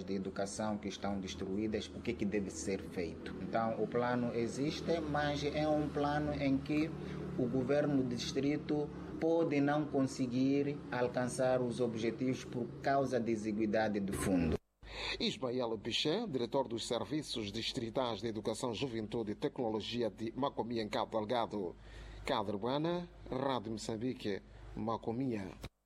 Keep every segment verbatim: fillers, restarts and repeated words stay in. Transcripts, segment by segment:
de educação que estão destruídas, o que, que deve ser feito. Então, o plano existe, mas é um plano em que o governo do distrito pode não conseguir alcançar os objetivos por causa da desigualdade do fundo. Ismael Piché, diretor dos Serviços Distritais de Educação, Juventude e Tecnologia de Macomia, em Cabo Delgado. Cadre Buana, Rádio Moçambique, Macomia.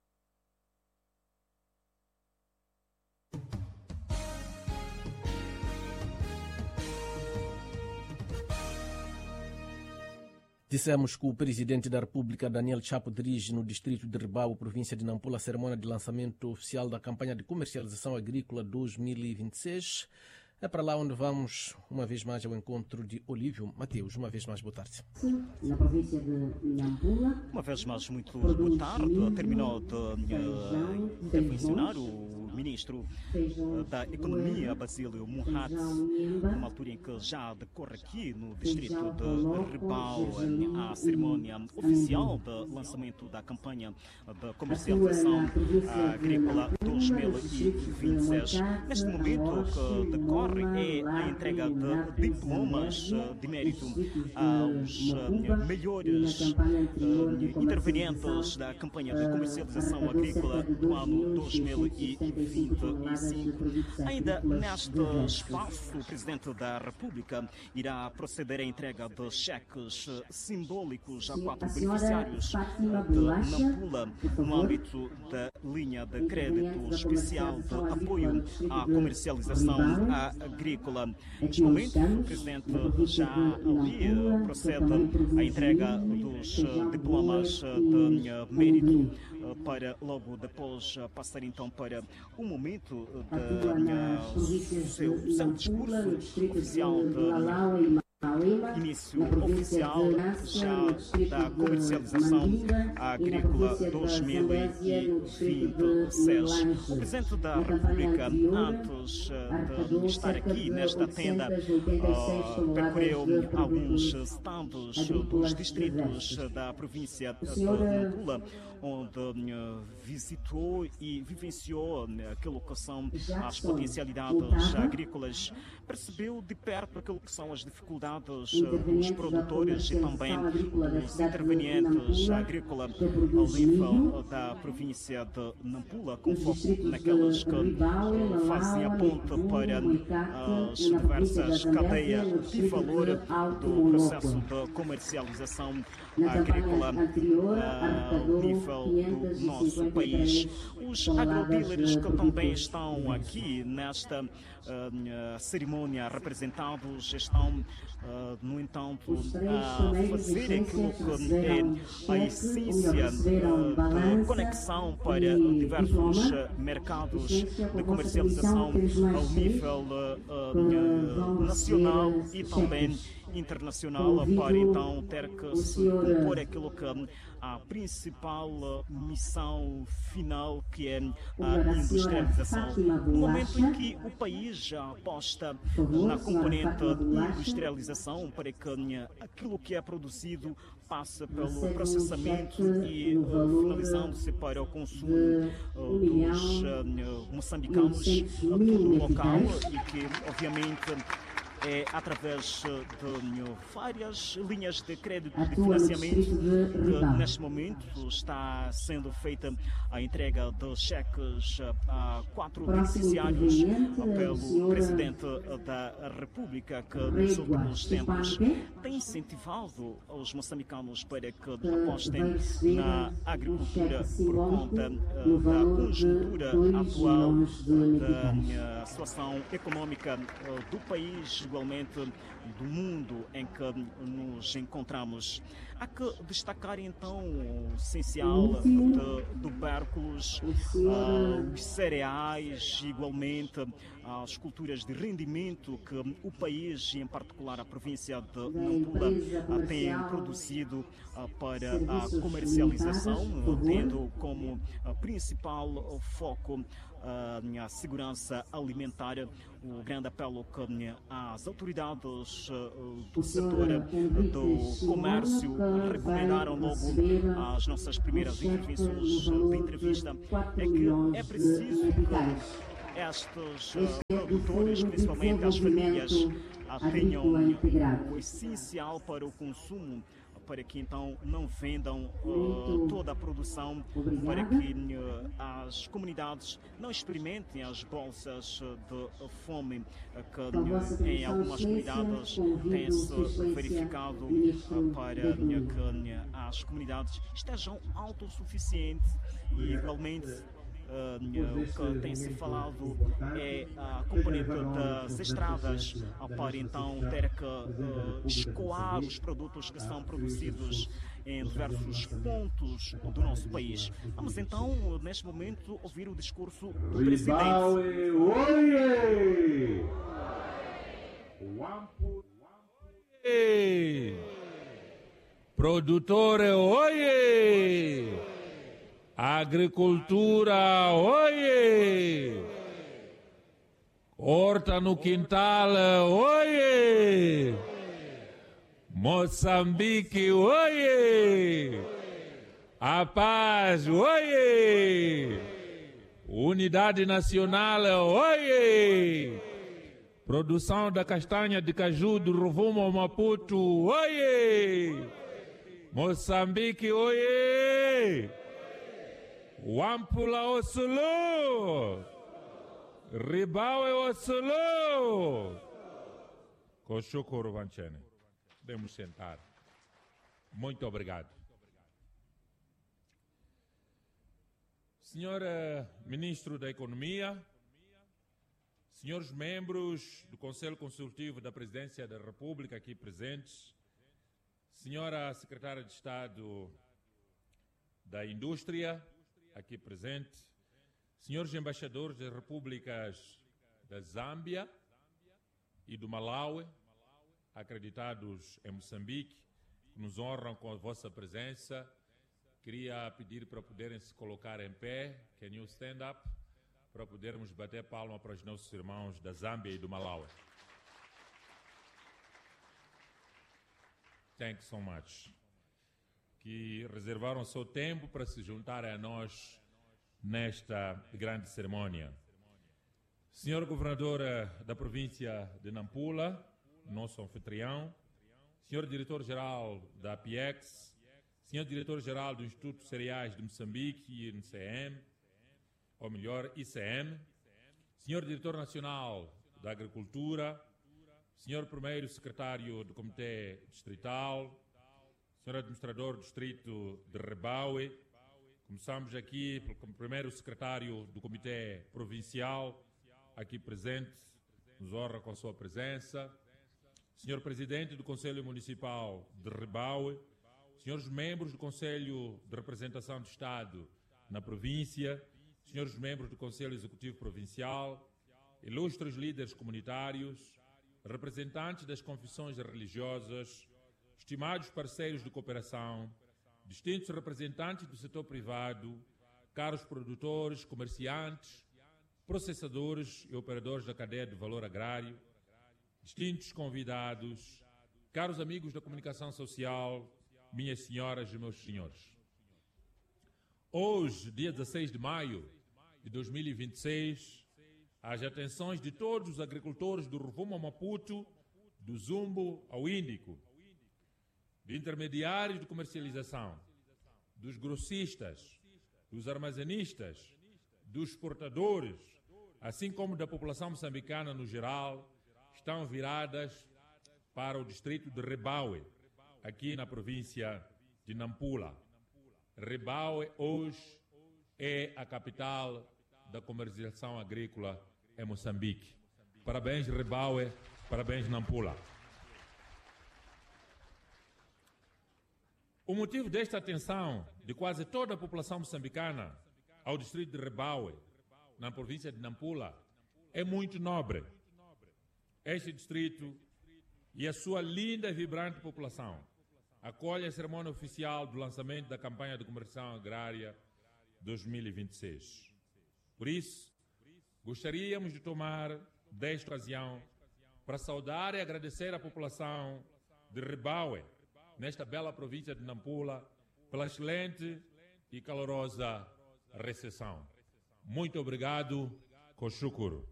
Dissemos que o presidente da República, Daniel Chapo, dirige no distrito de Ribau, província de Nampula, a cerimônia de lançamento oficial da campanha de comercialização agrícola dois mil e vinte e seis. É para lá onde vamos, uma vez mais, ao encontro de Olívio Mateus. Uma vez mais, boa tarde. Na província de Nampula. Uma vez mais, muito boa tarde. Terminou de uh, intervencionar o ministro uh, da Economia, Basílio Murad, numa altura em que já decorre aqui no distrito de Ribau a cerimónia oficial de lançamento da campanha de comercialização agrícola dois mil e vinte e seis. Neste momento que decorre é a entrega de diplomas de mérito aos melhores intervenientes da campanha de comercialização agrícola do ano dois mil e vinte e cinco. Ainda neste espaço, o Presidente da República irá proceder à entrega de cheques simbólicos a quatro beneficiários de Nampula no âmbito da linha de crédito especial de apoio à comercialização agrícola. Neste momento, o Presidente já ali procede à entrega dos diplomas de mérito para logo depois passar então para o momento do seu, seu discurso oficial de início oficial já da comercialização agrícola dois mil e vinte e seis. O Presidente da República, antes de estar aqui nesta tenda, uh, percorreu alguns estados dos distritos da província de Nampula, onde uh, visitou e vivenciou aquilo que são as potencialidades agrícolas, percebeu de perto aquilo que são as dificuldades dos produtores e também dos intervenientes agrícolas ao nível da província de Nampula, com foco naquelas que fazem a ponte para as diversas cadeias de valor do processo de comercialização agrícola ao nível do nosso país. Os agrodealers que também estão aqui nesta uh, cerimónia representados estão, uh, no entanto, a fazer aquilo que é a essência uh, de conexão para diversos mercados de comercialização ao nível uh, uh, nacional e também internacional, para então ter que se compor aquilo que a principal missão final, que é a industrialização. No momento em que o país já aposta na componente industrialização para que aquilo que é produzido passa pelo processamento e uh, finalizando-se para o consumo uh, dos uh, moçambicanos, uh, tudo local, e que obviamente é através de várias linhas de crédito e de financiamento que neste momento está sendo feita a entrega de cheques a quatro beneficiários pelo Presidente da República, que nos últimos tempos tem incentivado os moçambicanos para que apostem na agricultura por conta da conjuntura atual da situação econômica do país, igualmente do mundo em que nos encontramos. Há que destacar então o essencial de tubérculos, uh, os cereais, igualmente as culturas de rendimento que o país, e em particular a província de Nampula, uh, tem produzido uh, para a comercialização, uh, tendo como uh, principal uh, foco uh, a segurança alimentar. O grande apelo que as autoridades uh, do setor uh, do comércio recomendaram logo às nossas primeiras intervenções de entrevista é que é preciso que estes uh, produtores, principalmente as famílias, uh, tenham o essencial para o consumo, para que então não vendam uh, toda a produção, para que uh, as comunidades não experimentem as bolsas de fome, uh, que uh, em algumas comunidades tem-se verificado uh, para uh, que uh, as comunidades estejam autossuficientes e igualmente Uh, o que tem-se falado é a componente das estradas para então ter que uh, escoar os produtos que são produzidos em diversos pontos do nosso país. Vamos então, neste momento, ouvir o discurso do presidente. Produtore, oie! Agricultura, oie! Horta no quintal, oie! Moçambique, oie! A paz, oie! Unidade nacional, oie! Produção da castanha de caju do Ruvumo ao Maputo, oie! Moçambique, oie! Wampula Osulu! Ribaue Osulu! Koshukuru Vanchene. Podemos sentar. Muito obrigado. Senhor uh, Ministro da Economia, senhores membros do Conselho Consultivo da Presidência da República aqui presentes, senhora Secretária de Estado da Indústria, aqui presente, senhores embaixadores das repúblicas da Zâmbia e do Malawi, acreditados em Moçambique, que nos honram com a vossa presença, queria pedir para poderem se colocar em pé, can you stand up, para podermos bater palma para os nossos irmãos da Zâmbia e do Malawi. Thank you so much. Que reservaram o seu tempo para se juntarem a nós nesta grande cerimônia. Senhor Governador da província de Nampula, nosso anfitrião, senhor Diretor-Geral da APEX, senhor Diretor-Geral do Instituto de Cereais de Moçambique, I C M, ou melhor, I C M, senhor Diretor Nacional da Agricultura, senhor Primeiro Secretário do Comitê Distrital, senhor Administrador do Distrito de Ribaue, começamos aqui pelo primeiro secretário do Comitê Provincial, aqui presente, nos honra com a sua presença, senhor Presidente do Conselho Municipal de Ribaue, senhores membros do Conselho de Representação do Estado na província, senhores membros do Conselho Executivo Provincial, ilustres líderes comunitários, representantes das confissões religiosas, estimados parceiros de cooperação, distintos representantes do setor privado, caros produtores, comerciantes, processadores e operadores da cadeia de valor agrário, distintos convidados, caros amigos da comunicação social, minhas senhoras e meus senhores. Hoje, dia dezesseis de maio de dois mil e vinte e seis, às atenções de todos os agricultores do Ruvumo ao Maputo, do Zumbo ao Índico, de intermediários de comercialização, dos grossistas, dos armazenistas, dos exportadores, assim como da população moçambicana no geral, estão viradas para o distrito de Ribaue, aqui na província de Nampula. Ribaue hoje é a capital da comercialização agrícola em Moçambique. Parabéns, Ribaue, parabéns, Nampula. O motivo desta atenção de quase toda a população moçambicana ao distrito de Ribaue, na província de Nampula, é muito nobre. Este distrito e a sua linda e vibrante população acolhe a cerimônia oficial do lançamento da campanha de comercialização agrária dois mil e vinte e seis. Por isso, gostaríamos de tomar desta ocasião para saudar e agradecer à população de Ribaue, nesta bela província de Nampula, pela excelente e calorosa recepção. Muito obrigado Koshukuru.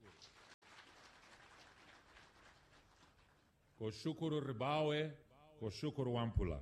Koshukuru Ribaue, Koshukuru Wampula.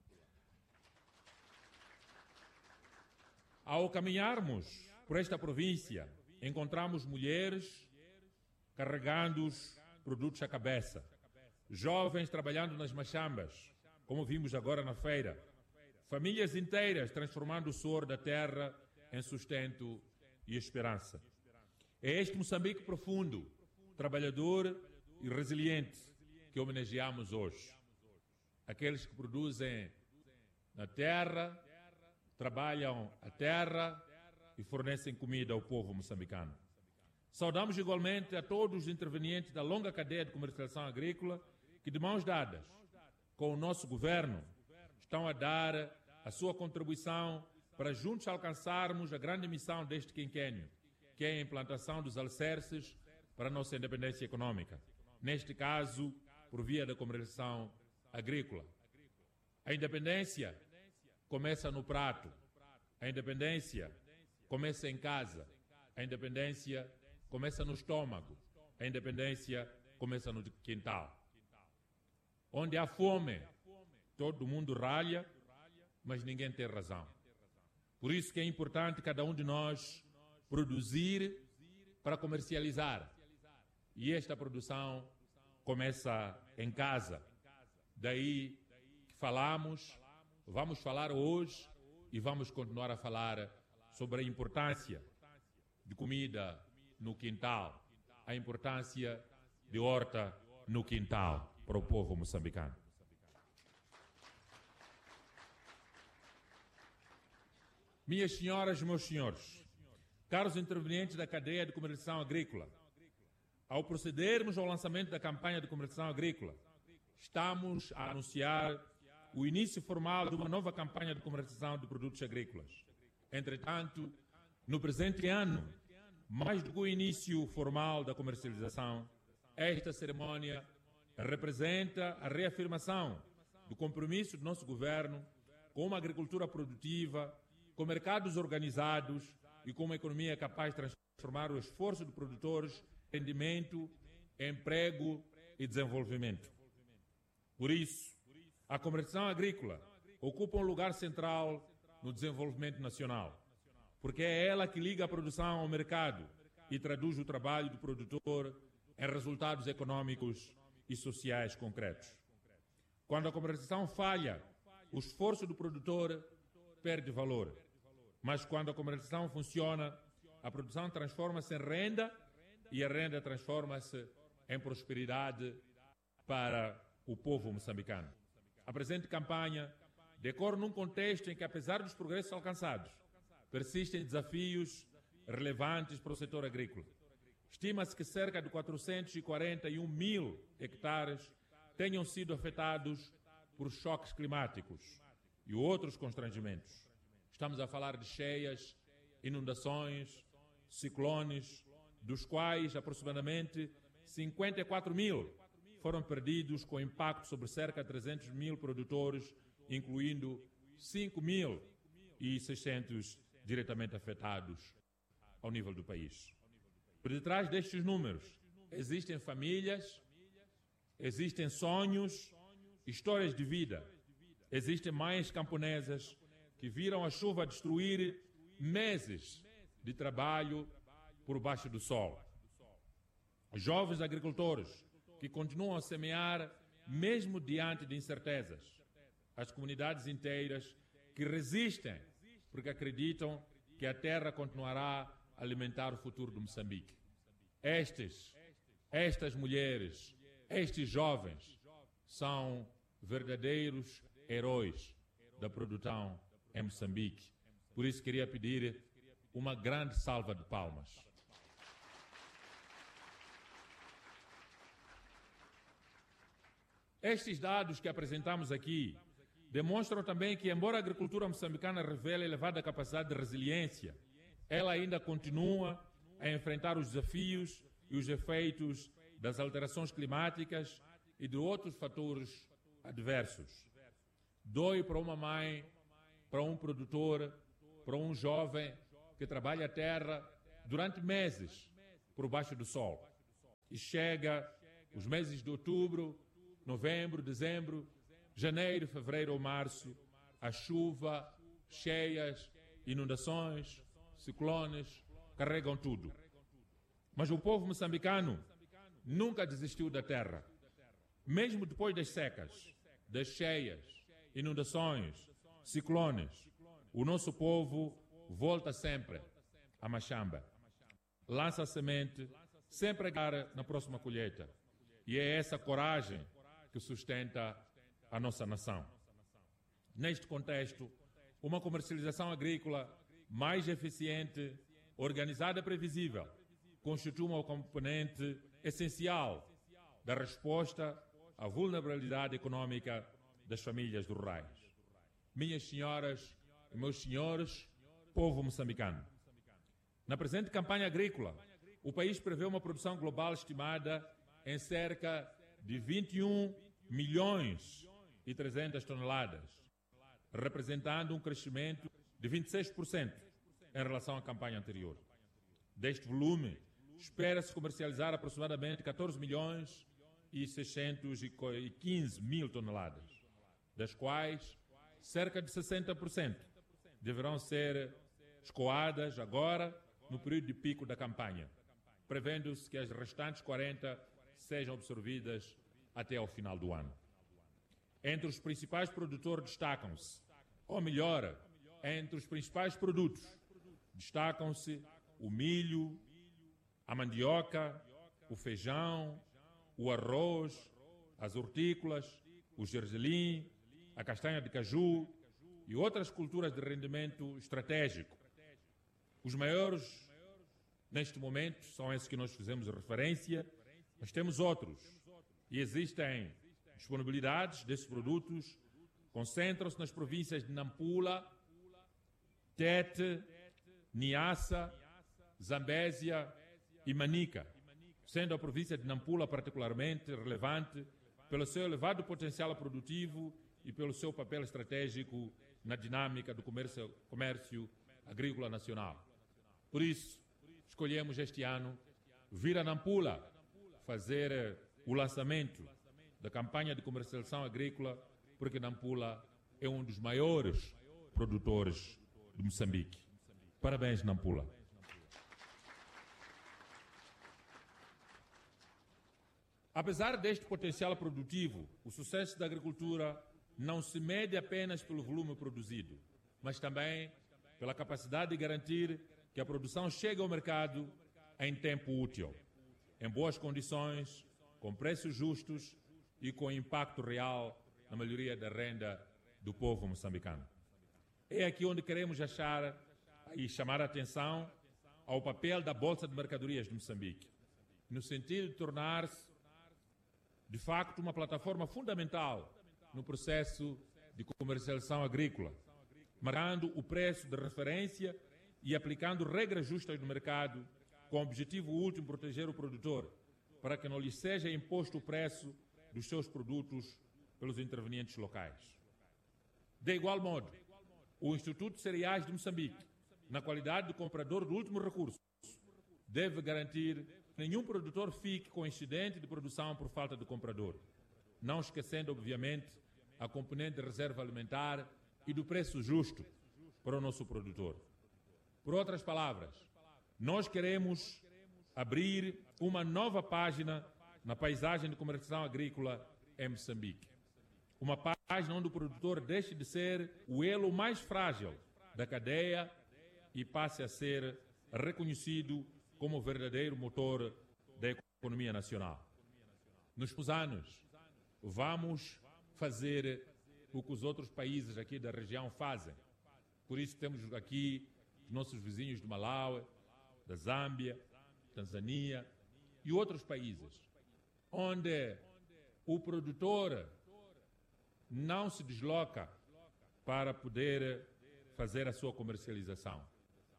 Ao caminharmos por esta província, encontramos mulheres carregando os produtos à cabeça, jovens trabalhando nas machambas, como vimos agora na feira, famílias inteiras transformando o suor da terra em sustento e esperança. É este Moçambique profundo, trabalhador e resiliente que homenageamos hoje. Aqueles que produzem na terra, trabalham a terra e fornecem comida ao povo moçambicano. Saudamos igualmente a todos os intervenientes da longa cadeia de comercialização agrícola que, de mãos dadas com o nosso governo, estão a dar a sua contribuição para juntos alcançarmos a grande missão deste quinquênio, que é a implantação dos alicerces para a nossa independência econômica, neste caso, por via da comercialização agrícola. A independência começa no prato, a independência começa em casa, a independência começa no estômago, a independência começa no quintal. Onde há fome, todo mundo ralha, mas ninguém tem razão. Por isso que é importante cada um de nós produzir para comercializar. E esta produção começa em casa. Daí que falamos, vamos falar hoje e vamos continuar a falar sobre a importância de comida no quintal, a importância de horta no quintal para o povo moçambicano. Minhas senhoras e meus senhores, caros intervenientes da cadeia de comercialização agrícola, ao procedermos ao lançamento da campanha de comercialização agrícola, estamos a anunciar o início formal de uma nova campanha de comercialização de produtos agrícolas. Entretanto, no presente ano, mais do que o início formal da comercialização, esta cerimônia representa a reafirmação do compromisso do nosso governo com uma agricultura produtiva, com mercados organizados e com uma economia capaz de transformar o esforço de produtores em rendimento, emprego e desenvolvimento. Por isso, a comercialização agrícola ocupa um lugar central no desenvolvimento nacional, porque é ela que liga a produção ao mercado e traduz o trabalho do produtor em resultados econômicos e sociais concretos. Quando a comercialização falha, o esforço do produtor perde valor. Mas quando a comercialização funciona, a produção transforma-se em renda e a renda transforma-se em prosperidade para o povo moçambicano. A presente campanha decorre num contexto em que, apesar dos progressos alcançados, persistem desafios relevantes para o setor agrícola. Estima-se que cerca de quatrocentos e quarenta e um mil hectares tenham sido afetados por choques climáticos e outros constrangimentos. Estamos a falar de cheias, inundações, ciclones, dos quais aproximadamente cinquenta e quatro mil foram perdidos com impacto sobre cerca de trezentos mil produtores, incluindo cinco mil e seiscentos diretamente afetados ao nível do país. Por detrás destes números existem famílias, existem sonhos, histórias de vida. Existem mães camponesas que viram a chuva destruir meses de trabalho por baixo do sol. Jovens agricultores que continuam a semear mesmo diante de incertezas. As comunidades inteiras que resistem porque acreditam que a terra continuará a alimentar o futuro de Moçambique. Estes, estas mulheres, estes jovens são verdadeiros heróis da produção em Moçambique. Por isso queria pedir uma grande salva de palmas. Estes dados que apresentamos aqui demonstram também que, embora a agricultura moçambicana revele elevada capacidade de resiliência, ela ainda continua a enfrentar os desafios e os efeitos das alterações climáticas e de outros fatores adversos. Dói para uma mãe, para um produtor, para um jovem que trabalha a terra durante meses por baixo do sol. E chega os meses de outubro, novembro, dezembro, janeiro, fevereiro ou março, a chuva, cheias, inundações, ciclones, carregam tudo. Mas o povo moçambicano nunca desistiu da terra. Mesmo depois das secas, das cheias, inundações, ciclones, o nosso povo volta sempre a Machamba. Lança a semente, sempre a ganhar na próxima colheita. E é essa coragem que sustenta a nossa nação. Neste contexto, uma comercialização agrícola mais eficiente, organizada e previsível, constitui um componente essencial da resposta à vulnerabilidade econômica das famílias rurais. Minhas senhoras e meus senhores, povo moçambicano, na presente campanha agrícola, o país prevê uma produção global estimada em cerca de vinte e um milhões e trezentas toneladas, representando um crescimento de vinte e seis por cento em relação à campanha anterior. Deste volume, espera-se comercializar aproximadamente catorze milhões e seiscentos e quinze mil toneladas, das quais cerca de sessenta por cento deverão ser escoadas agora no período de pico da campanha, prevendo-se que as restantes quarenta sejam absorvidas até ao final do ano. Entre os principais produtores destacam-se, ou melhor, entre os principais produtos, destacam-se o milho, a mandioca, o feijão, o arroz, as hortícolas, o gergelim, a castanha de caju e outras culturas de rendimento estratégico. Os maiores, neste momento, são esses que nós fizemos referência, mas temos outros. E existem disponibilidades desses produtos, concentram-se nas províncias de Nampula, Tete, Niassa, Zambésia e Manica, sendo a província de Nampula particularmente relevante pelo seu elevado potencial produtivo e pelo seu papel estratégico na dinâmica do comércio, comércio agrícola nacional. Por isso, escolhemos este ano vir a Nampula fazer o lançamento da campanha de comercialização agrícola, porque Nampula é um dos maiores produtores de Moçambique. Parabéns, Nampula. Apesar deste potencial produtivo, o sucesso da agricultura não se mede apenas pelo volume produzido, mas também pela capacidade de garantir que a produção chegue ao mercado em tempo útil, em boas condições, com preços justos e com impacto real na melhoria da renda do povo moçambicano. É aqui onde queremos achar e chamar a atenção ao papel da Bolsa de Mercadorias de Moçambique, no sentido de tornar-se, de facto, uma plataforma fundamental no processo de comercialização agrícola, marcando o preço de referência e aplicando regras justas do mercado, com o objetivo último de proteger o produtor, para que não lhe seja imposto o preço dos seus produtos pelos intervenientes locais. De igual modo, o Instituto de Cereais de Moçambique, na qualidade de comprador do último recurso, deve garantir que nenhum produtor fique com excedente de produção por falta de comprador, não esquecendo, obviamente, a componente de reserva alimentar e do preço justo para o nosso produtor. Por outras palavras, nós queremos abrir uma nova página na paisagem de comercialização agrícola em Moçambique. Uma página onde o produtor deixe de ser o elo mais frágil da cadeia e passe a ser reconhecido como o verdadeiro motor da economia nacional. Nos próximos anos, vamos fazer o que os outros países aqui da região fazem. Por isso temos aqui os nossos vizinhos de Malawi, da Zâmbia, Tanzânia e outros países, onde o produtor não se desloca para poder fazer a sua comercialização,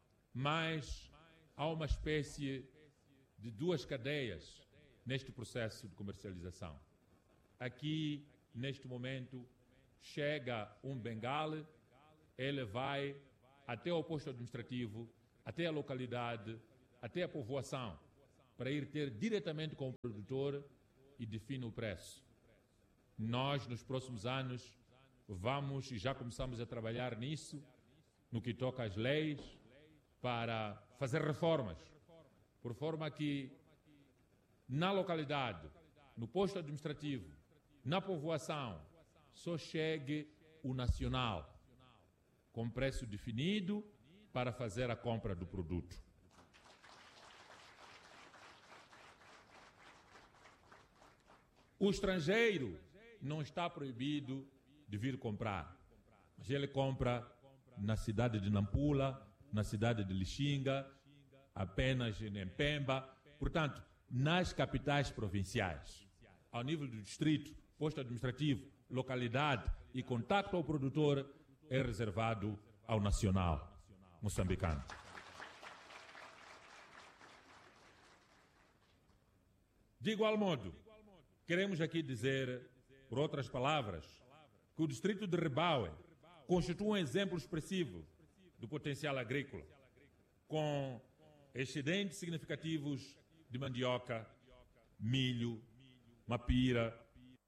mas há uma espécie de duas cadeias neste processo de comercialização. Aqui, neste momento, chega um bengale, ele vai até o posto administrativo, até a localidade, até a povoação, para ir ter diretamente com o produtor e define o preço. Nós, nos próximos anos, vamos e já começamos a trabalhar nisso, no que toca às leis, para fazer reformas, por forma que na localidade, no posto administrativo, na povoação, só chegue o nacional, com preço definido para fazer a compra do produto. O estrangeiro não está proibido de vir comprar, mas ele compra na cidade de Nampula, na cidade de Lixinga, apenas em Pemba, portanto, nas capitais provinciais. Ao nível do distrito, posto administrativo, localidade e contacto ao produtor é reservado ao nacional moçambicano. De igual modo, queremos aqui dizer, por outras palavras, que o distrito de Ribaue constitui um exemplo expressivo do potencial agrícola, com excedentes significativos de mandioca, milho, mapira,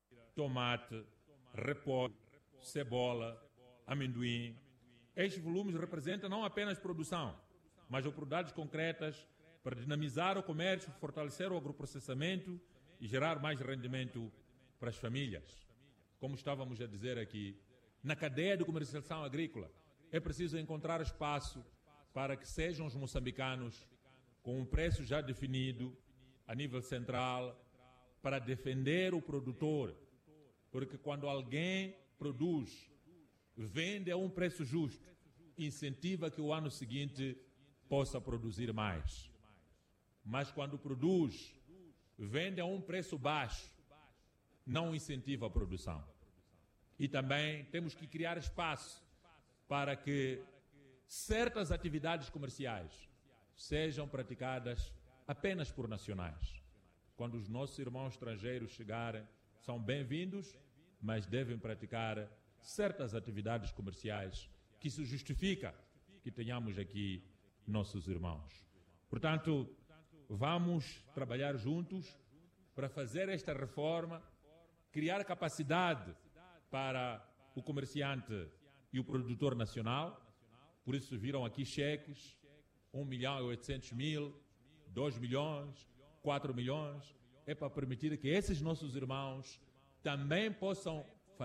tomate, repolho, cebola, amendoim. Estes volumes representam não apenas produção, mas oportunidades concretas para dinamizar o comércio, fortalecer o agroprocessamento e gerar mais rendimento para as famílias. Como estávamos a dizer aqui, na cadeia de comercialização agrícola, é preciso encontrar espaço para que sejam os moçambicanos, com um preço já definido a nível central, para defender o produtor, porque quando alguém produz, vende a um preço justo, incentiva que o ano seguinte possa produzir mais. Mas quando produz, vende a um preço baixo, não incentiva a produção. E também temos que criar espaço para que certas atividades comerciais sejam praticadas apenas por nacionais. Quando os nossos irmãos estrangeiros chegarem, são bem-vindos, mas devem praticar certas atividades comerciais que se justifica que tenhamos aqui nossos irmãos. Portanto, vamos trabalhar juntos para fazer esta reforma, criar capacidade para o comerciante e o produtor nacional. Por isso viram aqui cheques, um milhão e oitocentos mil, dois milhões, quatro milhões. É para permitir que esses nossos irmãos também possam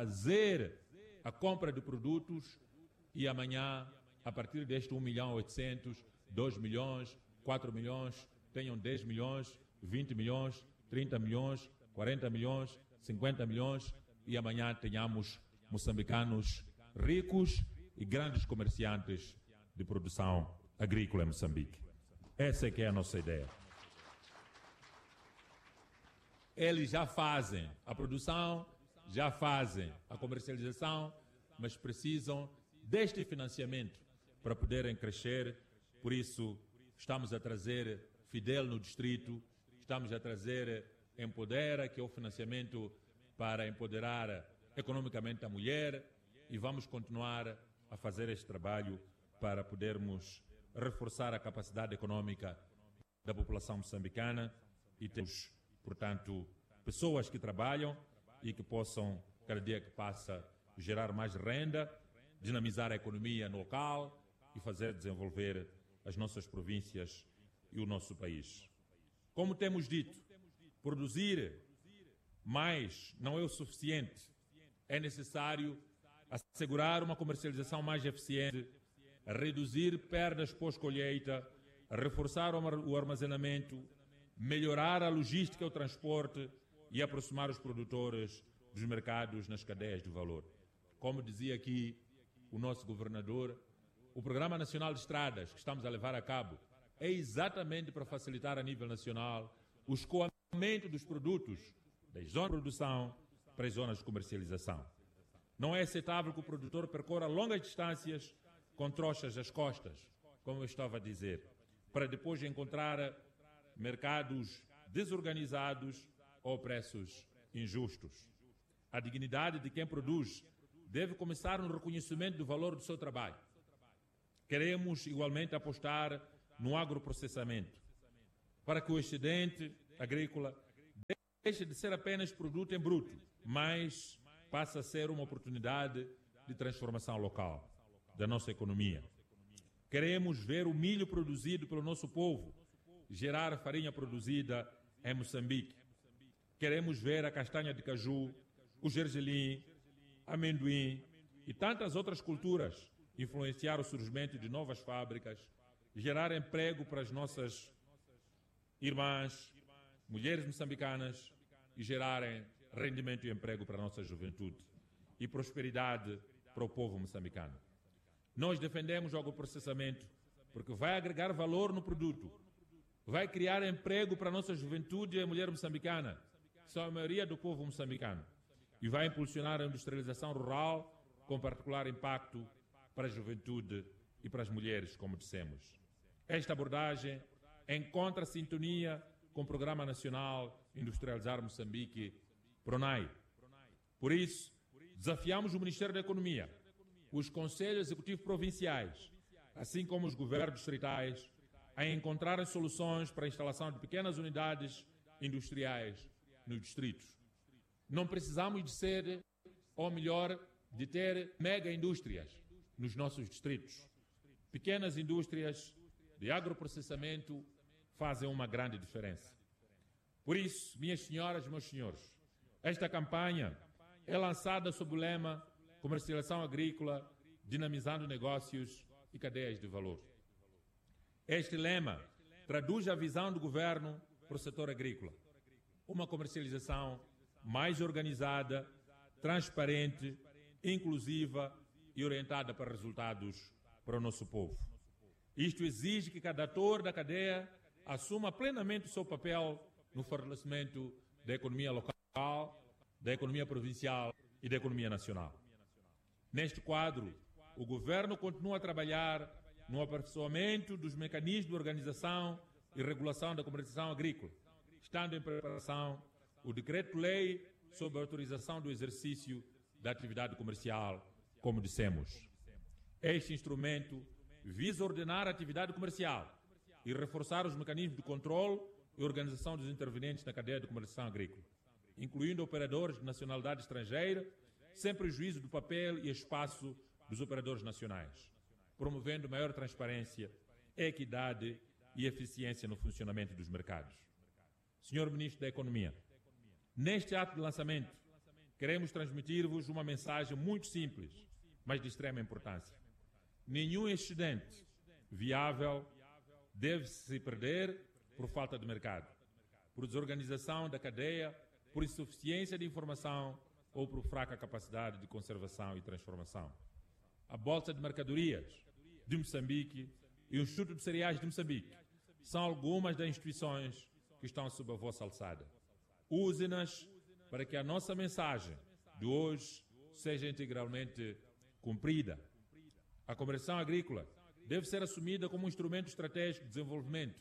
fazer a compra de produtos e amanhã, a partir deste um milhão e oitocentos, dois milhões, quatro milhões, tenham dez milhões, vinte milhões, trinta milhões, quarenta milhões, cinquenta milhões e amanhã tenhamos moçambicanos ricos e grandes comerciantes de produção agrícola em Moçambique. Essa é que é a nossa ideia. Eles já fazem a produção, já fazem a comercialização, mas precisam deste financiamento para poderem crescer. Por isso, estamos a trazer Fidel no distrito, estamos a trazer Empodera, que é o financiamento para empoderar economicamente a mulher, e vamos continuar a fazer este trabalho para podermos reforçar a capacidade econômica da população moçambicana e temos, portanto, pessoas que trabalham e que possam, cada dia que passa, gerar mais renda, dinamizar a economia no local e fazer desenvolver as nossas províncias e o nosso país. Como temos dito, produzir mais não é o suficiente. É necessário assegurar uma comercialização mais eficiente, reduzir perdas pós-colheita, reforçar o armazenamento, melhorar a logística e o transporte e aproximar os produtores dos mercados nas cadeias de valor. Como dizia aqui o nosso governador, o Programa Nacional de Estradas que estamos a levar a cabo é exatamente para facilitar a nível nacional o escoamento dos produtos das zonas de produção para as zonas de comercialização. Não é aceitável que o produtor percorra longas distâncias com trouxas às costas, como eu estava a dizer, para depois encontrar mercados desorganizados ou preços injustos. A dignidade de quem produz deve começar no reconhecimento do valor do seu trabalho. Queremos igualmente apostar no agroprocessamento. para que o excedente agrícola deixe de ser apenas produto em bruto, mas passe a ser uma oportunidade de transformação local da nossa economia. Queremos ver o milho produzido pelo nosso povo gerar a farinha produzida em Moçambique. Queremos ver a castanha de caju, o gergelim, amendoim e tantas outras culturas influenciar o surgimento de novas fábricas, gerar emprego para as nossas irmãs, mulheres moçambicanas e gerarem rendimento e emprego para a nossa juventude e prosperidade para o povo moçambicano. Nós defendemos o agroprocessamento porque vai agregar valor no produto, vai criar emprego para a nossa juventude e a mulher moçambicana, que são a maioria do povo moçambicano, e vai impulsionar a industrialização rural com particular impacto para a juventude e para as mulheres, como dissemos. Esta abordagem encontra sintonia com o Programa Nacional Industrializar Moçambique, PRONAI. Por isso, desafiamos o Ministério da Economia, os Conselhos Executivos Provinciais, assim como os governos distritais, a encontrarem soluções para a instalação de pequenas unidades industriais nos distritos. Não precisamos de ser, ou melhor, de ter mega indústrias nos nossos distritos. Pequenas indústrias de agroprocessamento fazem uma grande diferença. Por isso, minhas senhoras e meus senhores, esta campanha é lançada sob o lema Comercialização Agrícola, dinamizando negócios e cadeias de valor. Este lema traduz a visão do governo para o setor agrícola. Uma comercialização mais organizada, transparente, inclusiva e orientada para resultados para o nosso povo. Isto exige que cada ator da cadeia assuma plenamente o seu papel no fortalecimento da economia local, da economia provincial e da economia nacional. Neste quadro, o governo continua a trabalhar no aperfeiçoamento dos mecanismos de organização e regulação da comercialização agrícola, estando em preparação o Decreto-Lei sobre a autorização do exercício da atividade comercial, como dissemos. Este instrumento visa ordenar a atividade comercial e reforçar os mecanismos de controle e organização dos intervenientes na cadeia de comercialização agrícola, incluindo operadores de nacionalidade estrangeira, sem prejuízo do papel e espaço dos operadores nacionais, promovendo maior transparência, equidade e eficiência no funcionamento dos mercados. Senhor Ministro da Economia, neste ato de lançamento, queremos transmitir-vos uma mensagem muito simples, mas de extrema importância. Nenhum excedente viável deve se perder por falta de mercado, por desorganização da cadeia, por insuficiência de informação ou por fraca capacidade de conservação e transformação. A Bolsa de Mercadorias de Moçambique e o Instituto de Cereais de Moçambique são algumas das instituições que estão sob a vossa alçada. Use-nas para que a nossa mensagem de hoje seja integralmente cumprida. A comercialização agrícola deve ser assumida como um instrumento estratégico de desenvolvimento,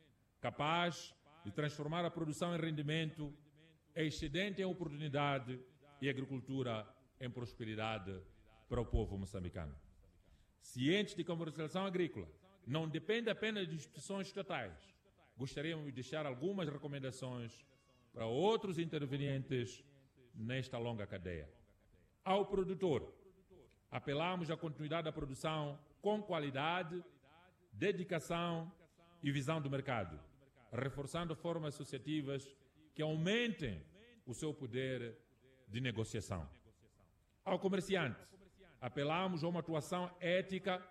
capaz de transformar a produção em rendimento, a excedente em oportunidade e a agricultura em prosperidade para o povo moçambicano. Cientes de que a comercialização agrícola não depende apenas de instituições estatais, gostaríamos de deixar algumas recomendações para outros intervenientes nesta longa cadeia. Ao produtor, apelamos à continuidade da produção com qualidade, dedicação e visão do mercado, reforçando formas associativas que aumentem o seu poder de negociação. Ao comerciante, apelamos a uma atuação ética,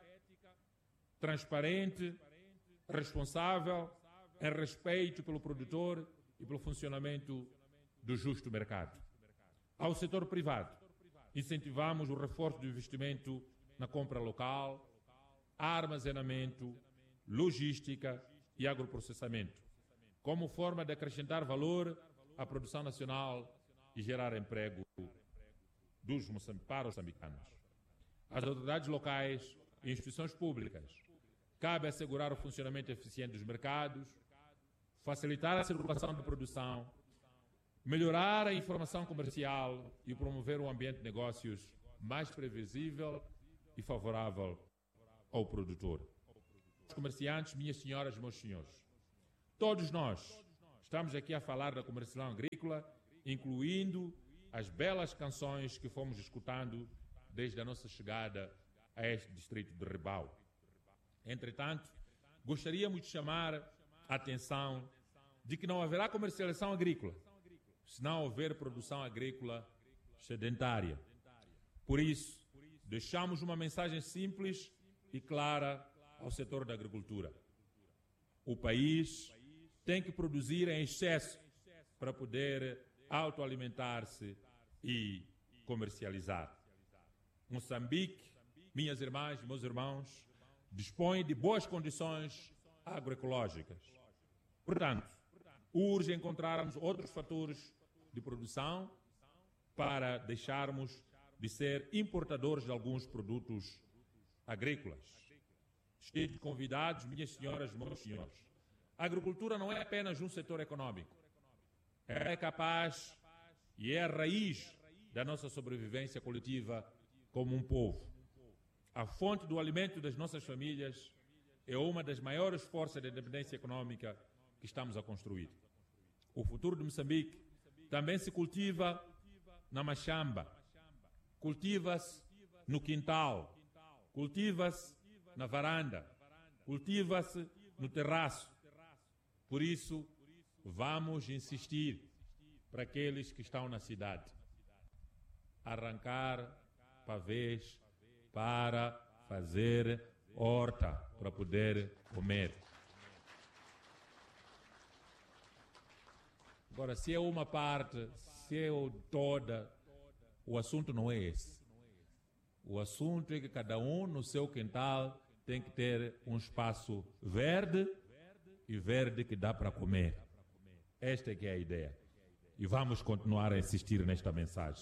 transparente, responsável, em respeito pelo produtor e pelo funcionamento do justo mercado. Ao setor privado, incentivamos o reforço do investimento na compra local, armazenamento, logística e agroprocessamento, como forma de acrescentar valor à produção nacional e gerar emprego dos para os moçambicanos. Às autoridades locais e instituições públicas, cabe assegurar o funcionamento eficiente dos mercados, facilitar a circulação da produção, melhorar a informação comercial e promover um ambiente de negócios mais previsível e favorável ao produtor. Os comerciantes, minhas senhoras e meus senhores, Todos nós estamos aqui a falar da comercialização agrícola, incluindo as belas canções que fomos escutando desde a nossa chegada a este distrito de Ribau. Entretanto, gostaríamos de chamar a atenção de que não haverá comercialização agrícola se não houver produção agrícola sedentária. Por isso, deixamos uma mensagem simples e clara ao setor da agricultura. O país tem que produzir em excesso para poder autoalimentar-se e comercializar. Moçambique, minhas irmãs e meus irmãos, dispõe de boas condições agroecológicas. Portanto, urge encontrarmos outros fatores de produção para deixarmos de ser importadores de alguns produtos agrícolas. Estimados convidados, minhas senhoras e meus senhores, a agricultura não é apenas um setor econômico. É capaz e é a raiz da nossa sobrevivência coletiva como um povo. A fonte do alimento das nossas famílias é uma das maiores forças de independência econômica que estamos a construir. O futuro de Moçambique também se cultiva na machamba, cultiva-se no quintal, cultiva-se na varanda, cultiva-se no terraço. Por isso, vamos insistir para aqueles que estão na cidade arrancar pavês para fazer horta, para poder comer. Agora, se é uma parte, se é toda, o assunto não é esse. O assunto é que cada um no seu quintal tem que ter um espaço verde e verde que dá para comer. Esta é que é a ideia. E vamos continuar a insistir nesta mensagem.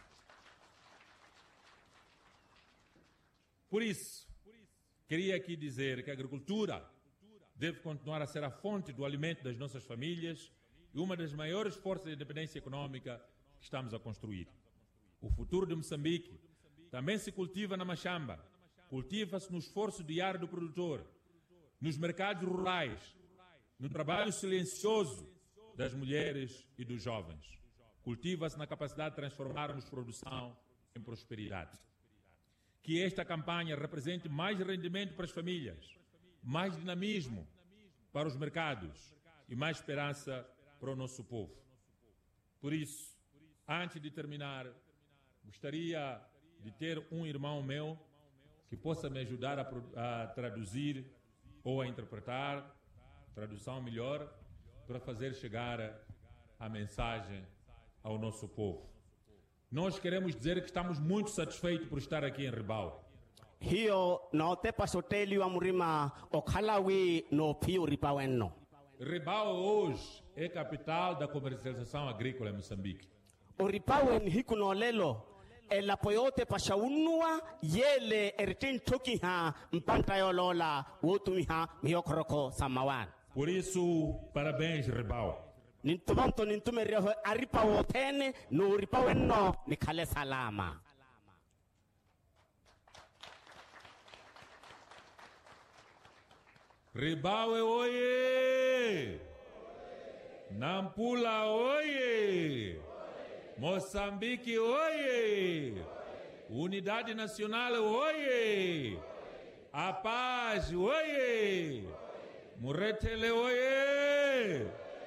Por isso, queria aqui dizer que a agricultura deve continuar a ser a fonte do alimento das nossas famílias e uma das maiores forças de independência econômica que estamos a construir. O futuro de Moçambique também se cultiva na machamba, cultiva-se no esforço diário do produtor, nos mercados rurais, no trabalho silencioso das mulheres e dos jovens. Cultiva-se na capacidade de transformarmos produção em prosperidade. Que esta campanha represente mais rendimento para as famílias, mais dinamismo para os mercados e mais esperança para o nosso povo. Por isso, antes de terminar, gostaria de ter um irmão meu que possa me ajudar a, a traduzir ou a interpretar, tradução melhor, para fazer chegar a, a mensagem ao nosso povo. Nós queremos dizer que estamos muito satisfeitos por estar aqui em Ribau. Hiyo no te pasoteli wa murima okalawi no pio Ribauenno. Ribau hoje é capital da comercialização agrícola em Moçambique. O Ribauen hikuno lelo ela poyote pashaunua yele ertin tokiha mpanta yolola wotumiha miyokroko samawan. Por isso, parabéns, Ribau. Nintumanto nintumereho aripa wotene no Ribauenno nikale salama. Ribau oye! Nampula oye! Moçambique oye! Unidade Nacional oye! A paz oye! Muretele oye!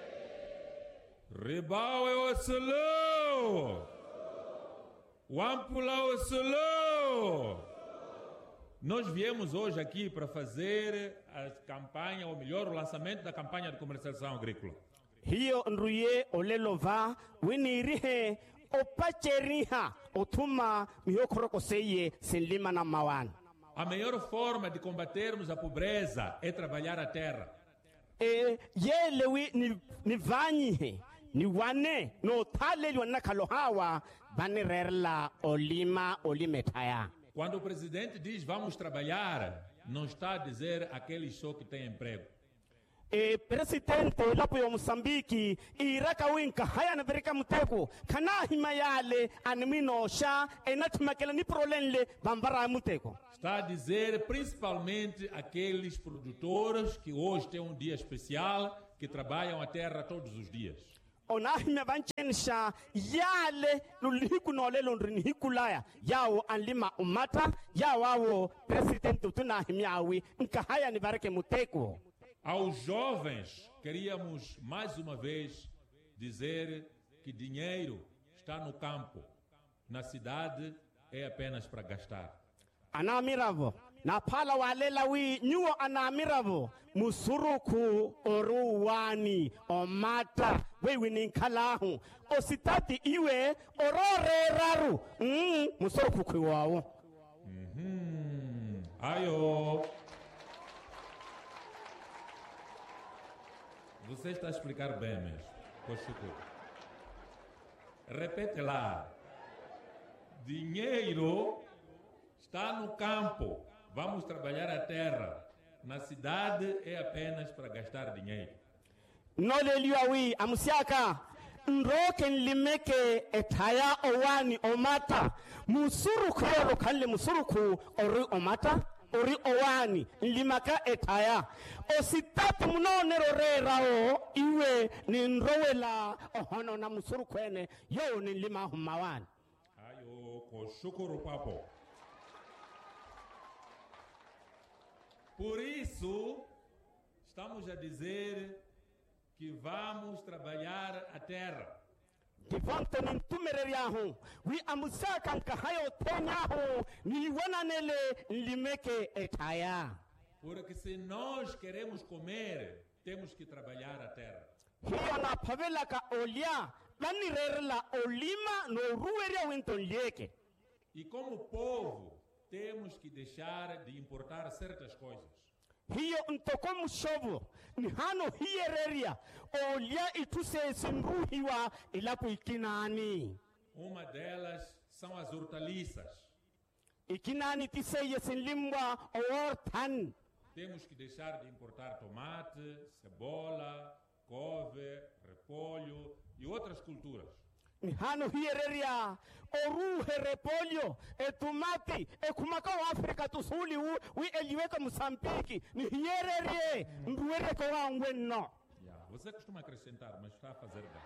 Ribau é o solo! Wampula o solo! Nós viemos hoje aqui para fazer a campanha, ou melhor, o lançamento da campanha de comercialização agrícola. Hiyo nruye olelova winirihe opacheriha otuma miyokroko seye sinlima na mawan. A melhor forma de combatermos a pobreza é trabalhar a terra. E yelewi ni ni vanyihe ni wane no thaleli wana kalohawa banirerla olima olimetaya. Quando o presidente diz vamos trabalhar, não está a dizer aqueles só que têm emprego. E presidente lapo ya Moçambique iraka winka haya na bereka muteko kana himayale anmino sha enatmakela ni prolenle bambara muteko. Está a dizer principalmente aqueles produtores que hoje têm um dia especial, que trabalham a terra todos os dias. onahime vanchenisha yale luliku nole londrini hikulaya yawo anlima umata yawawo presidente tunahimiawi nkahaya ni bareke muteko. Aos jovens, queríamos mais uma vez dizer que dinheiro está no campo, na cidade é apenas para gastar. Anamiravo na pala walela wi nyuo anamiravo musuruku oruwani omata wewe ninkalahu ositati iwe ororeraru mm, musuruku kwiwawo. Mhm. Ayo. Você está a explicar bem mesmo, Cochucu. Repete lá. Dinheiro está no campo. Vamos trabalhar a terra. Na cidade é apenas para gastar dinheiro. Noleliwawi amusiaka nroken limeke etaya owani omata musuruku yoro kalle musuruku ori omata ori owani limaka etaya ositatu mnonero rerao iwe ni nrowela ohono na musuruku ene yo ni lima humawani. Ayo, Cochucuru papo. Por isso, estamos a dizer que vamos trabalhar a terra. Divanto nintumereriahu wi amusaka nkahayo tenyahu ni wananele limeke etaya. Porque se nós queremos comer, temos que trabalhar a terra. Hiya na pavela ka olia nani rerla olima no rueria winton lieke. E como povo, temos que deixar de importar certas coisas. Hiyo ntokomu shovu ni hano hiereria olia ituse sinruhiwa ilapu ikinani. Uma delas são as hortaliças. Ikinani tiseye sinlimwa oortan. Temos que deixar de importar tomate, cebola, couve, repolho e outras culturas. Ni hano hiereria oru repolho e tomate e kumaka wa Afrika tusuli u wi eliweka Mozambique ni hiererie nduere ko wa ngwenno. Yeah. Você costuma acrescentar, mas está a fazer bem.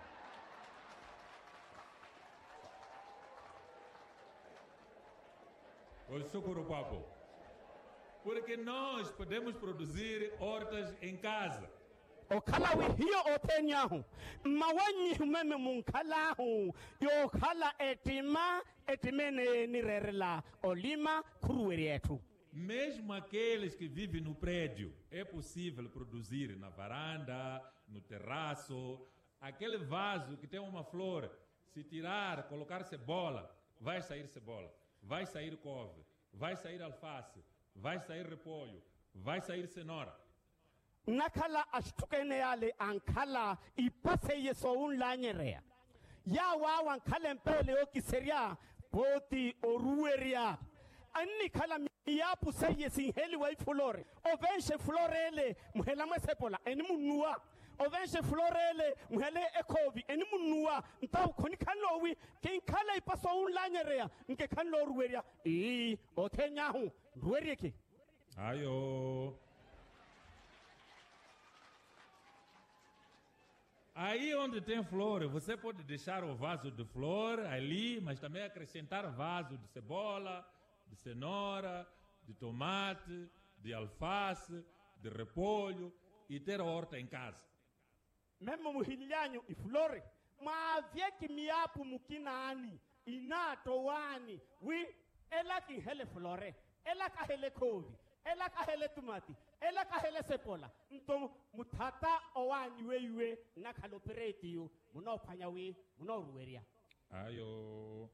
O Socorro Papo. Porque nós podemos produzir hortas em casa. Okala wi hiyo otenyahu mawanyi humeme munkalahu yo kala etima etimene nirerla olima kuruweri yetu. Mesmo aqueles que vivem no prédio, é possível produzir na varanda, no terraço. Aquele vaso que tem uma flor, se tirar, colocar cebola, vai sair cebola, vai sair couve, vai sair alface, vai sair repolho, vai sair cenoura. Nakala ashtukene yale ankala ipase yeso unlanyerea ya wawa ankala mpele oki seria poti orueria anni kala miyapu seye sinheli wa flore ovenshe florele muhela mwesepola eni munua ovenshe florele muhele ekovi eni munua ntaw koni kanlowi ken kala ipaso unlanyerea nke kanlo orueria i otenyahu ruerieke. Ayo. Aí onde tem flor, você pode deixar o vaso de flor ali, mas também acrescentar vaso de cebola, de cenoura, de tomate, de alface, de repolho e ter horta em casa. Mesmo muhilhanyo e flore, ma vieki miapu mukinani, inato wani, wi ela ki hele flore, ela ka hele kovi, ela ka hele tomati, ela ka hele sepola. Nto mutata owani weiwe na kalopereti yu, muno panyawi, muno rueria. Ayo.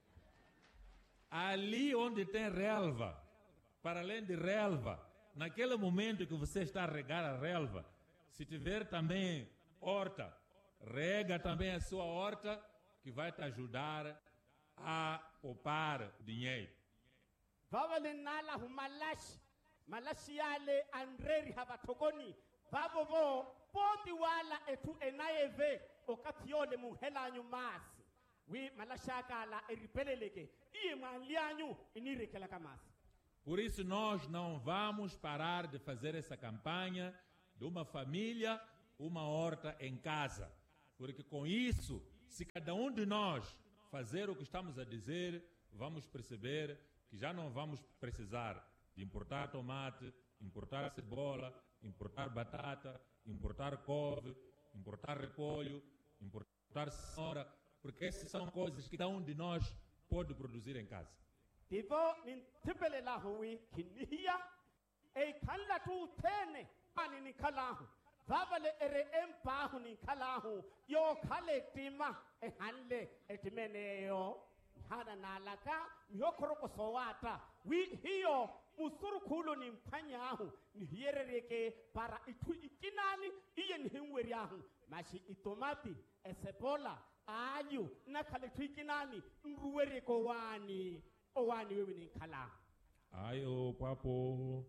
Ali onde tem relva, para além de relva, naquele momento que você está a regar a relva, se tiver também horta, rega também a sua horta, que vai te ajudar a poupar dinheiro. Vavale nala humalash, malashi yale andreri habatokoni, vavovo, poti wala etu enayeve, okatiole muhela nyumasi. Wi malashaka la eripeleleke, iye manlianyu inirekela kamasi. Por isso nós não vamos parar de fazer essa campanha de uma família, uma horta em casa. Porque com isso, se cada um de nós fazer o que estamos a dizer, vamos perceber que já não vamos precisar de importar tomate, importar cebola, importar batata, importar couve, importar repolho, importar cenoura, porque essas são coisas que cada um de nós pode produzir em casa. Tivo nin tipele la hui kinia e kala tu tene ani ni kalahu vavale ere empahu ni kalahu yo kale tima e hanle e timene yo hana nalaka myokoro ko sowata wi hiyo musuru kulo ni mpanyahu ni hierereke para itu ikinani iye ni hinweriahu mashi itomati esebola ayu na kale tu ikinani nruwere ko wani o wani wewe ni kala. Ai, ô papo.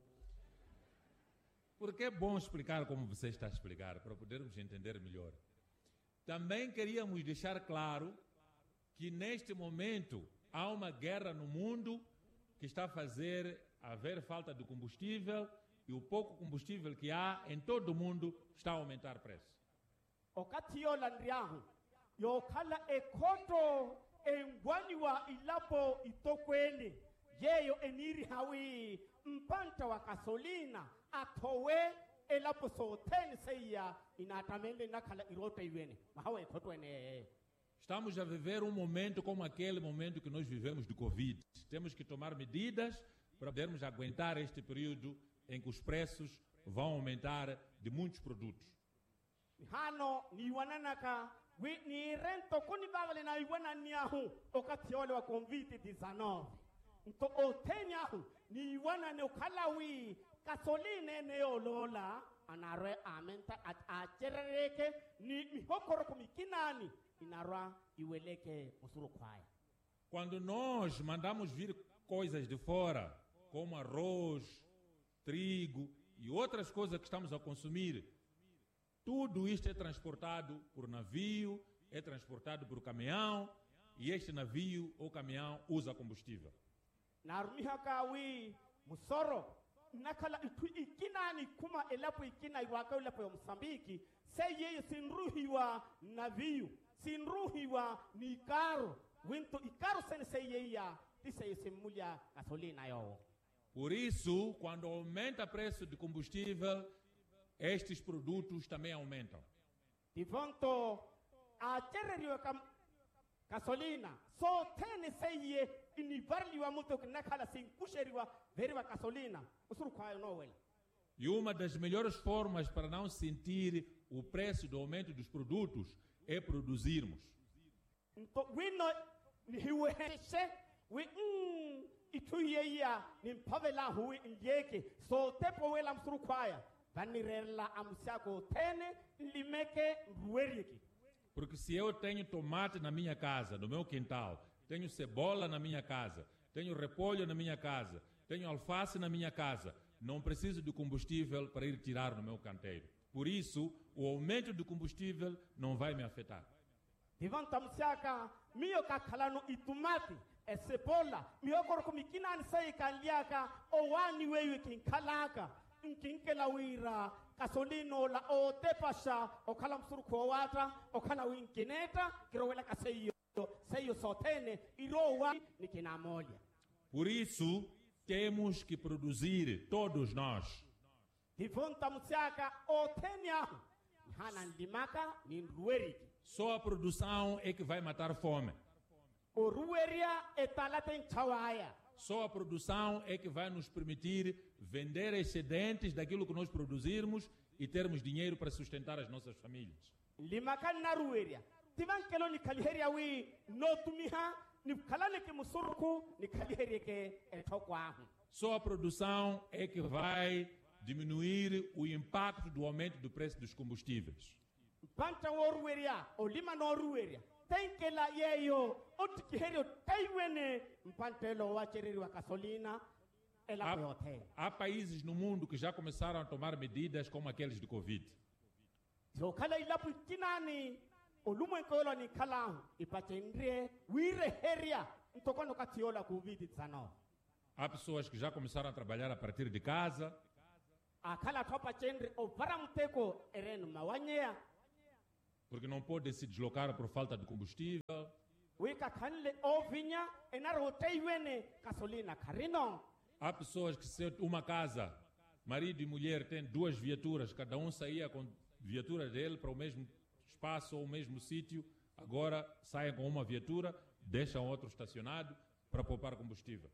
Porque é bom explicar como você está a explicar, para podermos entender melhor. Também queríamos deixar claro que neste momento há uma guerra no mundo que está a fazer haver falta de combustível e o pouco combustível que há em todo o mundo está a aumentar o preço. O katio landriahu, yo kala ekoto engwaniwa ilapo itokwene yeyo eniri hawi mpanta wa gasolina atowe elapo sotene seya inatamende nakala irota iwene mahawe kotwene. Estamos a viver um momento como aquele momento que nós vivemos do Covid. Temos que tomar medidas para podermos aguentar este período em que os preços vão aumentar de muitos produtos. Hano ni wananaka wi ni rento kuni bagale na iwana niahu okati ole wa covid dix-neuf nto otenyahu ni iwana ne kalawi gasoline ne olola anare amenta at achereke ni mihokoro kumikinani inarwa iweleke usuru kwaya. Quando nós mandamos vir coisas de fora, como arroz, trigo e outras coisas que estamos a consumir, tudo isto é transportado por navio, é transportado por caminhão, e este navio ou caminhão usa combustível. Narumihakawi musoro nakala itu ikinani kuma elapo ikina iwaka elapo ya Msambiki seye sinruhiwa navio sinruhiwa ni caro winto ikaro sen seye ya disse simulha gasolina yo. Por isso, quando aumenta o preço de combustível, estes produtos também aumentam. De volta a terreiro gasolina, só tem seye inivarliwa muito que nakala sin kusheriwa veriwa gasolina. Usuru kwayo no ele. E uma das melhores formas para não sentir o preço do aumento dos produtos é produzirmos. Então, wino nihiweshe wi mm ituyeya nimpavela hui indiyeke so tepo wela msuru kwaya vanirela amsiako tene limeke rueriki. Porque se eu tenho tomate na minha casa, no meu quintal, tenho cebola na minha casa, tenho repolho na minha casa, tenho alface na minha casa, não preciso de combustível para ir tirar no meu canteiro. Por isso, o aumento do combustível não vai me afetar. Divanta msiaka mio kakalano itumati e cebola mio korko mikina nisai kaliaka o wani wewe kinkalaka nkinkela wira gasolino la o tepasha o kala msuru kwa wata o kala winkineta kirowela kaseyo seyo sotene irowa nikina moja. Por isso temos que produzir todos nós. Divanta msiaka o tenya hana ndimaka ni rueriki. Só a produção é que vai matar fome. O rueria etalaten chawaya. Só a produção é que vai nos permitir vender excedentes daquilo que nós produzirmos e termos dinheiro para sustentar as nossas famílias. Limakan na rueria. Tivan kelo ni kaliheria wi no tumiha ni kalane ke musurku ni kaliheria ke etokwahu. Só a produção é que vai diminuir o impacto do aumento do preço dos combustíveis. Panta orueria, o lima no orueria. Tem que la yeyo, outro que herio taiwene, mpantelo wa chereri wa gasolina, ela peote. Há países no mundo que já começaram a tomar medidas como aqueles de Covid. So kala ilapu tinani, o lumo enkola ni kala, ipatendre, wire heria, ntokono katiola Covid dix-neuf. Há pessoas que já começaram a trabalhar a partir de casa. akhala thopa chenri o varamteko eren mawanyea porque não podem se deslocar por falta de combustível. wika khanle ovinya enaro teiwene gasolina karino. Há pessoas que se uma casa, marido e mulher, tem duas viaturas, cada um saía com viatura dele para o mesmo espaço ou o mesmo sítio, agora saem com uma viatura, deixam outro estacionado para poupar combustível.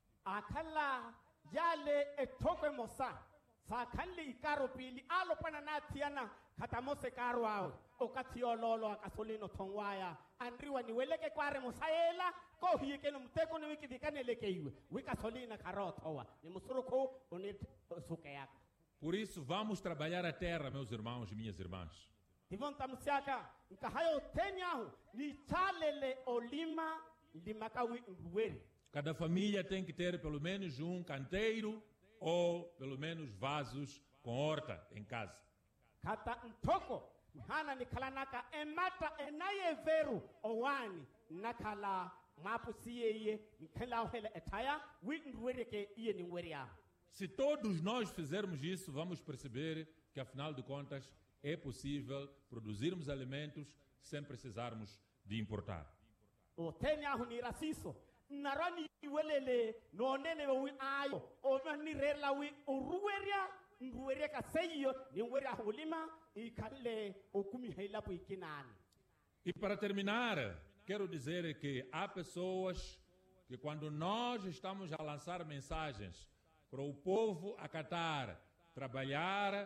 Akhala yale etokwe mosa sa khanle ikaro pili alo pana na tiana katamose karo awe okatiololo akasolino thongwaya andriwa ni weleke kware mosaela ko hiyeke no mteko ni wiki dikaneleke iwe wika solina karothowa ni musuruko onit sukeya. Por isso vamos trabalhar a terra, meus irmãos e minhas irmãs. Tivonta msiaka nkahayo tenyahu ni chalele olima limakawi ngweri. Cada família tem que ter pelo menos um canteiro ou pelo menos vasos com horta em casa. Kata ntoko hana ni kalanaka emata enaye veru owani nakala mapusiyeye nkala hele etaya wi ngwereke iye ni ngweria. Se todos nós fizermos isso, vamos perceber que afinal de contas é possível produzirmos alimentos sem precisarmos de importar. O tenyahu ni rasiso narani welele no nene wi ayo o mani rela wi uruweria nguweria kaseyo ni ngweria hulima ikale okumi hela po ikinani. E para terminar, quero dizer que há pessoas que quando nós estamos a lançar mensagens para o povo acatar, trabalhar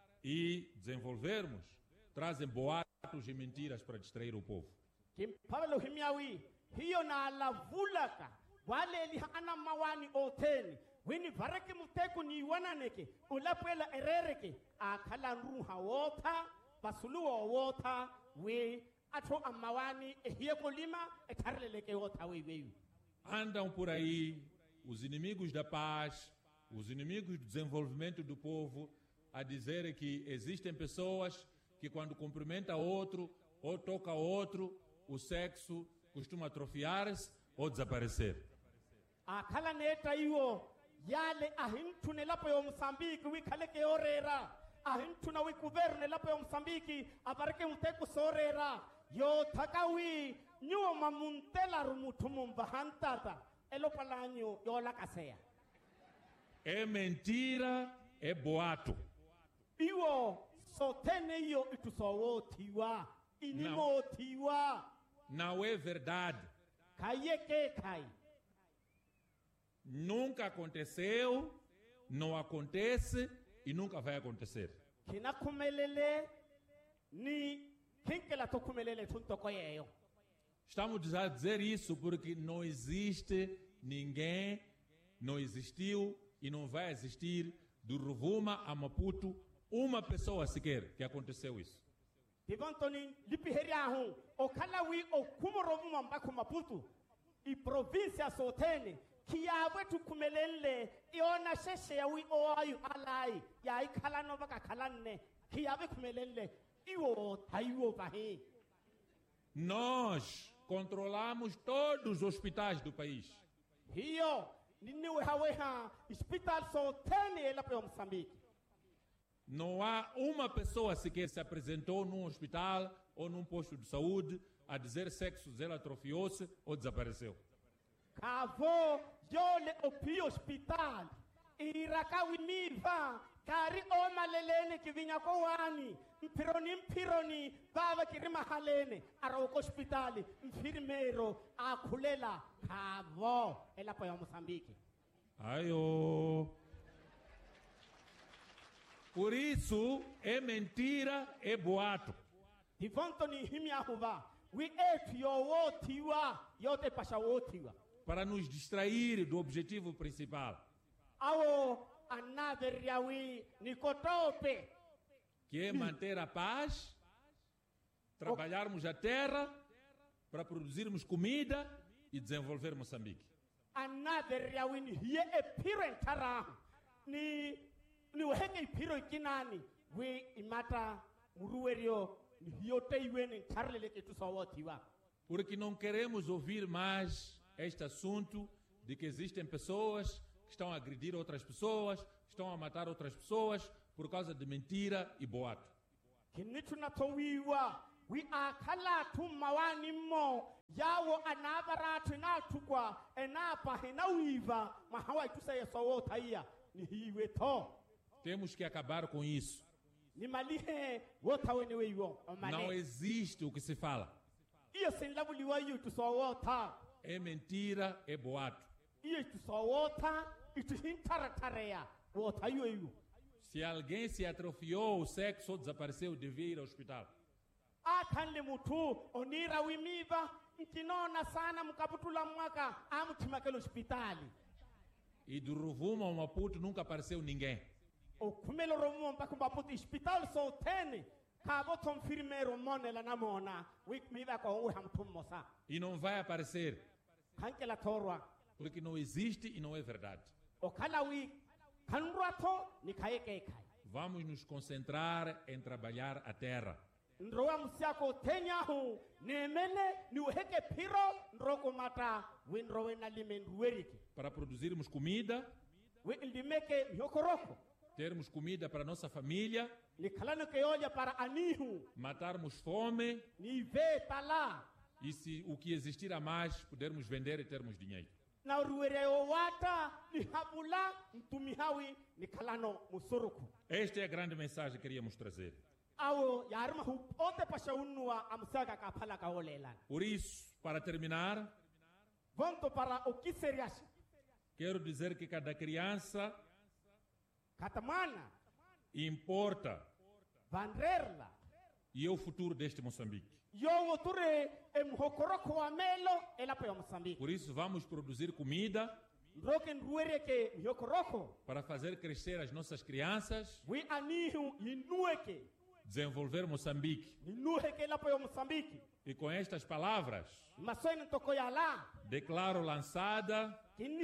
e desenvolvermos, trazem boatos e mentiras para distrair o povo. Kim pablo himiawi hiyo na lavulaka wale li ana mawani oteni wini varake muteku ni wananeke ulapwela erereke akhala nruha wota basuluwa wota we atho amawani ehiye kolima etharleleke wota we we. Andam por aí os inimigos da paz, os inimigos do desenvolvimento do povo, a dizer que existem pessoas que quando cumprimenta outro ou toca outro, o sexo costuma atrofiar-se ou desaparecer. Akhala neta iwo yale ahintune lapo yo Mozambique wikaleke orera ahintuna wi governe lapo yo Mozambique apareke mteku sorera yo thakawi nyo mamuntela rumutu mumbahantata elo palanyo yo la kaseya. É mentira, é boato. Iwo sotene iyo itusowo tiwa inimo tiwa. Não é verdade. Kayeke kai. Nunca aconteceu, não acontece e nunca vai acontecer. Kina kumelele ni kinkela to kumelele tunto koyeyo. Estamos a dizer isso porque não existe ninguém, não existiu e não vai existir do Rovuma a Maputo uma pessoa sequer que aconteceu isso. Tivantoni lipiheriahu okalawi okumorovu mbako Maputo e província sotene kiyawe tukumelele iona sheshe yawi oayu alai ya ikala no baka kalanne kiyawe kumelele iwo taiwo bahi. Nós controlamos todos os hospitais do país. Hiyo niniwe haweha hospital sotene la para Moçambique. Não há uma pessoa sequer se apresentou num hospital ou num posto de saúde a dizer sexo dela atrofiou-se ou desapareceu. Kavo jole opi hospital irakawi miva kari oma lelene kivinya ko wani mpironi mpironi baba kirima halene aroko hospitali enfermeiro akhulela kavo elapo ya Moçambique. Ayo. Por isso é mentira, é boato. Tivantoni himiahuva we etu yo wotiwa yote pasha wotiwa. Para nos distrair do objetivo principal. Awo anaveriawi nikotope. Que é manter a paz, trabalharmos a terra para produzirmos comida e desenvolver Moçambique. Anaveriawi ni hiye epiro entara ni ni wahenge ipiro ikinani we imata muruwerio ni hiyo teiwene entarlele que tu sawotiwa. Porque não queremos ouvir mais este assunto de que existem pessoas que estão a agredir outras pessoas, estão a matar outras pessoas por causa de mentira e boato. Kinitu na towiwa, we are kala tu mawani mo, yawo anabara tina tukwa, enapa hina wiva, mahawa itusa yeso taia, ni hiwe to. Temos que acabar com isso. Ni malihe, wota wenewe yo, Não existe o que se fala. Iyo sinlabuliwa yu tuso wota. É mentira, é boato. Iyo tuso wota, itu hintaratarea, wota yu yu. Se alguém se atrofiou o sexo ou desapareceu, devia ir ao hospital. Atanle mutu onira wimiva nkinona sana mkaputula mwaka amutimake hospitali. E do Rovuma ao Maputo nunca apareceu ninguém. O kumelo romo mpaka Maputo hospital so tene kabo tom firmero monela na mona wik miva ko u hamtumosa. E não vai aparecer. Kankela torwa. Porque não existe e não é verdade. O kalawi kanrato ni kayeke kai. Vamos nos concentrar em trabalhar a terra. Nroa msiako tenyahu nemene ni uheke piro nroko mata winrowe na limendueriki. Para produzirmos comida, we indimeke yokoroko. Termos comida para nossa família, ni kalano ke olha para anihu. Matarmos fome, ni ve tala. E se o que existir a mais, pudermos vender e termos dinheiro. Na ruere o wata ni habula ntumihawi ni kalano musuruku. Esta é a grande mensagem que queríamos trazer. Por isso, para terminar, quero dizer que cada criança importa e é o futuro deste Moçambique. Por isso, vamos produzir comida para fazer crescer as nossas crianças, desenvolver Moçambique. E com estas palavras, declaro lançada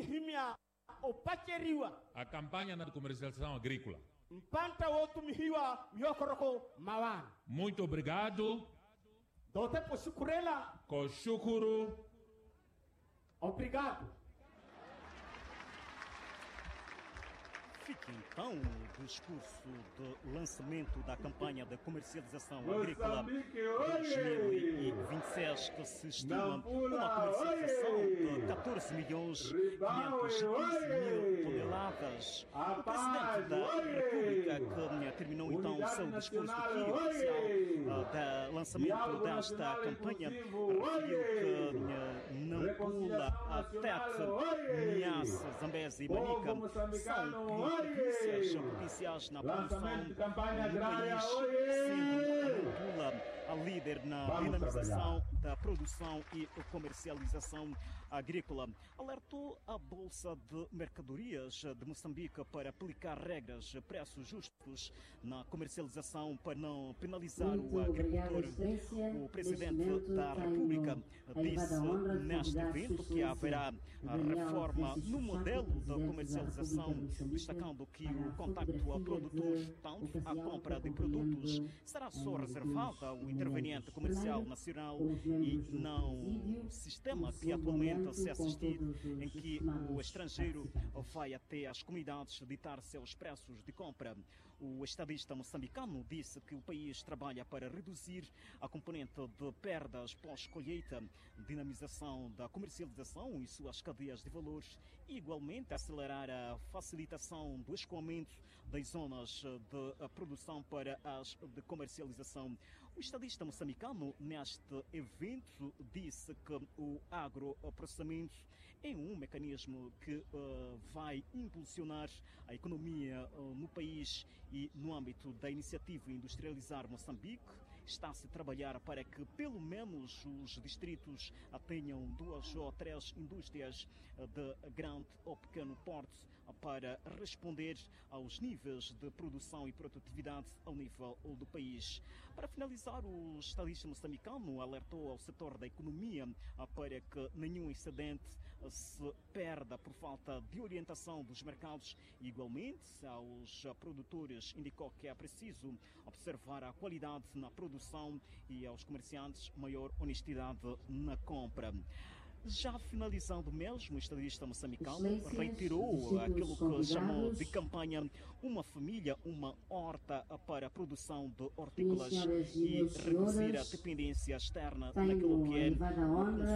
a campanha de comercialização agrícola. Muito obrigado. Koshukuru. Obrigado. Fique então o discurso de lançamento da campanha de comercialização agrícola dois mil e vinte e seis, que se estima uma comercialização de catorze milhões quinhentos e quinze mil toneladas. O Presidente da República, que terminou então o seu discurso aqui oficial de lançamento desta campanha, referiu que Nampula, Tete, Niassa, Zambésia e Manica são propícias, propícias na produção no país, sendo Nampula a líder na dinamização da produção e comercialização agrícola. Alertou a Bolsa de Mercadorias de Moçambique para aplicar regras, preços justos na comercialização para não penalizar o agricultor. O Presidente da República disse neste evento que haverá a reforma no modelo da comercialização, destacando que o contacto a produtores, tanto a compra de produtos, será só reservado ao interveniente comercial nacional e não o sistema que atualmente se assistir, em que o estrangeiro vai até as comunidades ditar seus preços de compra. O estadista moçambicano disse que o país trabalha para reduzir a componente de perdas pós-colheita, dinamização da comercialização e suas cadeias de valores e, igualmente, acelerar a facilitação do escoamento das zonas de produção para as de comercialização. O estadista moçambicano, neste evento, disse que o agroprocessamento é um mecanismo que uh, vai impulsionar a economia uh, no país e no âmbito da iniciativa Industrializar Moçambique. Está-se a trabalhar para que pelo menos os distritos tenham duas ou três indústrias de grande ou pequeno porte para responder aos níveis de produção e produtividade ao nível do país. Para finalizar, o estadista moçambicano alertou ao setor da economia para que nenhum excedente se perda por falta de orientação dos mercados. Igualmente, aos produtores indicou que é preciso observar a qualidade na produção e aos comerciantes maior honestidade na compra. Já finalizando mesmo, o estadista moçambicano reiterou aquilo que chamou de campanha Uma Família, Uma Horta para a produção de hortícolas e reduzir a dependência externa naquilo que é o